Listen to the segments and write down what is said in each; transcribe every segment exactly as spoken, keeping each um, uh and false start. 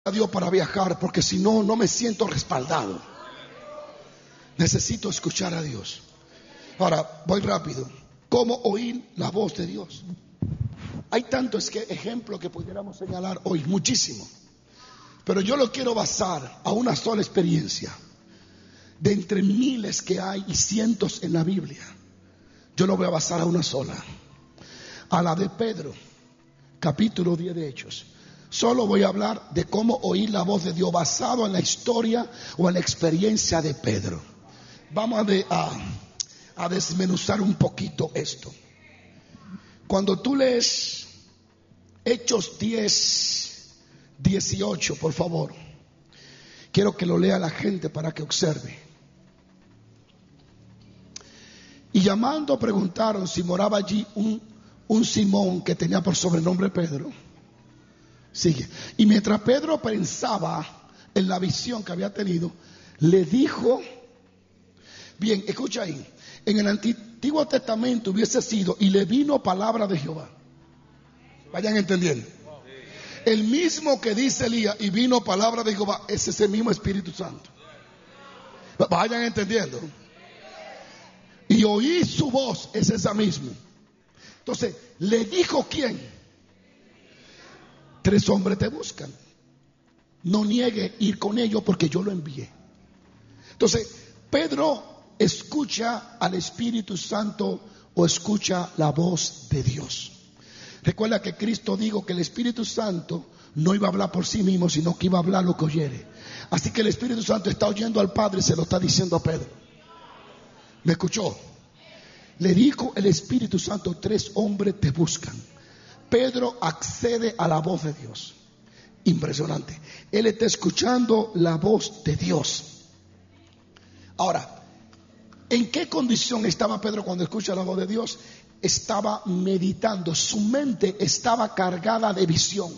a Dios para viajar, porque si no, no me siento respaldado. Necesito escuchar a Dios. Ahora, voy rápido. ¿Cómo oír la voz de Dios? Hay tantos que, ejemplos que pudiéramos señalar hoy, muchísimo. Pero yo lo quiero basar a una sola experiencia. De entre miles que hay y cientos en la Biblia, yo lo voy a basar a una sola. A la de Pedro, capítulo diez de Hechos. Solo voy a hablar de cómo oír la voz de Dios basado en la historia o en la experiencia de Pedro. Vamos a, de, a, a desmenuzar un poquito esto. Cuando tú lees Hechos diez, dieciocho, por favor, quiero que lo lea la gente para que observe. Y llamando preguntaron si moraba allí un, un Simón que tenía por sobrenombre Pedro. Sigue. Y mientras Pedro pensaba en la visión que había tenido, le dijo, bien, escucha ahí, en el Antiguo Testamento hubiese sido, y le vino palabra de Jehová. Vayan entendiendo. El mismo que dice Elías, y vino palabra de Jehová, es ese mismo Espíritu Santo. Vayan entendiendo. Y oí su voz, es esa misma. Entonces, le dijo ¿quién? Tres hombres te buscan. No niegue ir con ellos porque yo lo envié. Entonces, Pedro escucha al Espíritu Santo o escucha la voz de Dios. Recuerda que Cristo dijo que el Espíritu Santo no iba a hablar por sí mismo, sino que iba a hablar lo que oyere. Así que el Espíritu Santo está oyendo al Padre y se lo está diciendo a Pedro. ¿Me escuchó? Le dijo el Espíritu Santo, tres hombres te buscan. Pedro accede a la voz de Dios. Impresionante. Él está escuchando la voz de Dios. Ahora, ¿en qué condición estaba Pedro cuando escucha la voz de Dios? Estaba meditando. Su mente estaba cargada de visión.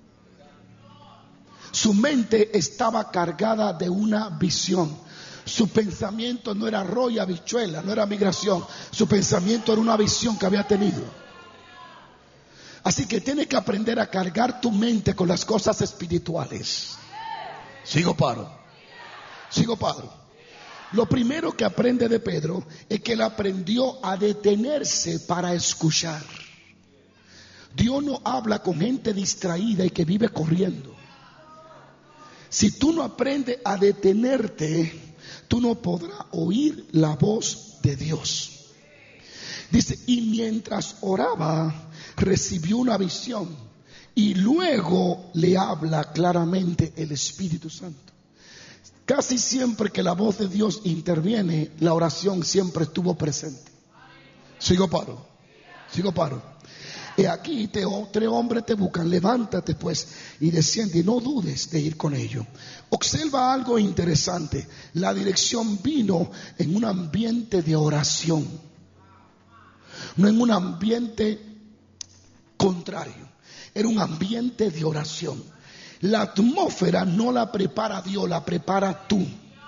Su mente estaba cargada de una visión. Su pensamiento no era arroz y habichuela, no era migración. Su pensamiento era una visión que había tenido. Así que tienes que aprender a cargar tu mente con las cosas espirituales. Sigo paro. Sigo paro. Lo primero que aprende de Pedro es que él aprendió a detenerse para escuchar. Dios no habla con gente distraída y que vive corriendo. Si tú no aprendes a detenerte, tú no podrás oír la voz de Dios. Dice, y mientras oraba, recibió una visión y luego le habla claramente el Espíritu Santo. Casi siempre que la voz de Dios interviene, la oración siempre estuvo presente. Sigo paro, sigo paro. Y aquí te, tres hombres te buscan, levántate pues y desciende y no dudes de ir con ellos. Observa algo interesante, la dirección vino en un ambiente de oración, no en un ambiente contrario, era un ambiente de oración. La atmósfera no la prepara Dios, la prepara tú.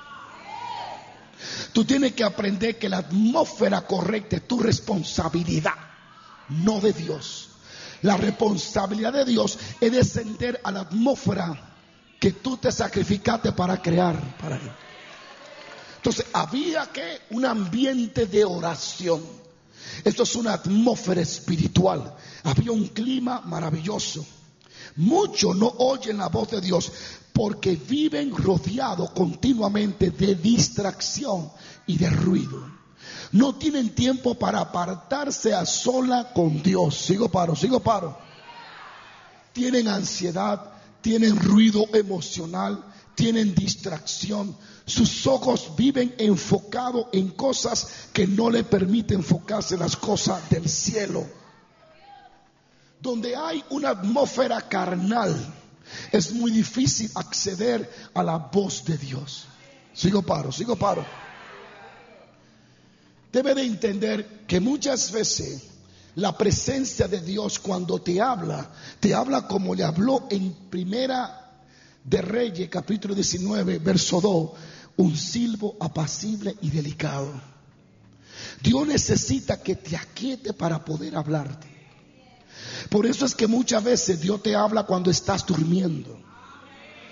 Tú tienes que aprender que la atmósfera correcta es tu responsabilidad, no de Dios. La responsabilidad de Dios es descender a la atmósfera que tú te sacrificaste para crear para Él. Entonces había que un ambiente de oración. Esto es una atmósfera espiritual. Había un clima maravilloso. Muchos no oyen la voz de Dios porque viven rodeados continuamente de distracción y de ruido. No tienen tiempo para apartarse a sola con Dios. Sigo paro, sigo paro. Tienen ansiedad, tienen ruido emocional, tienen distracción. Sus ojos viven enfocados en cosas que no le permiten enfocarse en las cosas del cielo. Donde hay una atmósfera carnal, es muy difícil acceder a la voz de Dios. Sigo paro, sigo paro. Debe de entender que muchas veces la presencia de Dios cuando te habla, te habla como le habló en Primera de Reyes, capítulo diecinueve, verso dos, un silbo apacible y delicado. Dios necesita que te aquiete para poder hablarte. Por eso es que muchas veces Dios te habla cuando estás durmiendo.